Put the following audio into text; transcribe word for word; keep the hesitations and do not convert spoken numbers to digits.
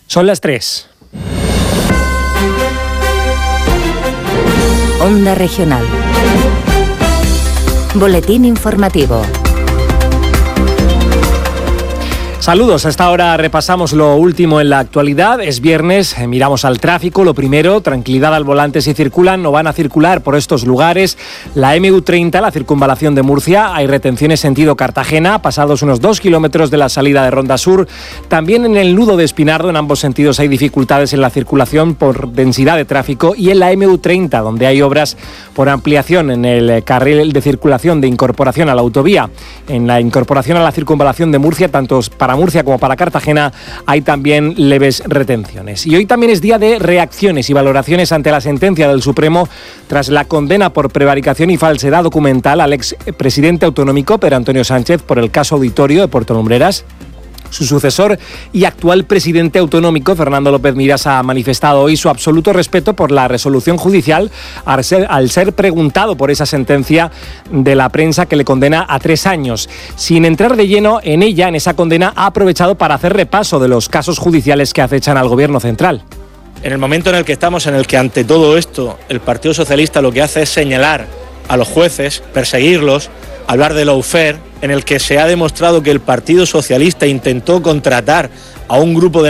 Son las tres. Onda Regional. Boletín informativo. Saludos, a esta hora repasamos lo último en la actualidad. Es viernes, miramos al tráfico. Lo primero, tranquilidad al volante si circulan, no van a circular por estos lugares. La eme u treinta, la circunvalación de Murcia, hay retenciones sentido Cartagena, pasados unos dos kilómetros de la salida de Ronda Sur. También en el nudo de Espinardo, en ambos sentidos hay dificultades en la circulación por densidad de tráfico. Y en la eme u treinta, donde hay obras por ampliación en el carril de circulación de incorporación a la autovía. En la incorporación a la circunvalación de Murcia, tanto para Murcia como para Cartagena, hay también leves retenciones. Y hoy también es día de reacciones y valoraciones ante la sentencia del Supremo tras la condena por prevaricación y falsedad documental al expresidente autonómico Pedro Antonio Sánchez por el caso Auditorio de Puerto Lumbreras. Su sucesor y actual presidente autonómico, Fernando López Miras, ha manifestado hoy su absoluto respeto por la resolución judicial al ser, al ser preguntado por esa sentencia de la prensa que le condena a tres años. Sin entrar de lleno en ella, en esa condena, ha aprovechado para hacer repaso de los casos judiciales que acechan al Gobierno central. En el momento en el que estamos, en el que ante todo esto el Partido Socialista lo que hace es señalar a los jueces, perseguirlos, hablar de lawfare, en el que se ha demostrado que el Partido Socialista intentó contratar a un grupo de